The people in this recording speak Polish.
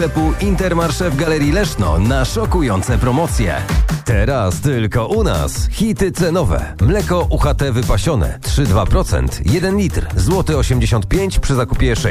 sklepu Intermarché w Galerii Leszno na szokujące promocje. Teraz tylko u nas hity cenowe. Mleko UHT wypasione 3,2%, 1 litr, złoty 85 przy zakupie 6